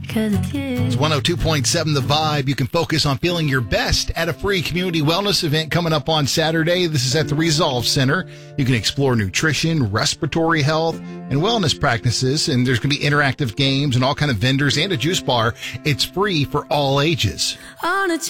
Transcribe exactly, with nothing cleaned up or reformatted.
'Cause it's you. It's one oh two point seven The Vibe. You can focus on feeling your best at a free community wellness event coming up on Saturday. This is at the Resolve Center. You can explore nutrition, respiratory health, and wellness practices. And there's going to be interactive games and all kind of vendors and a juice bar. It's free for all ages. On a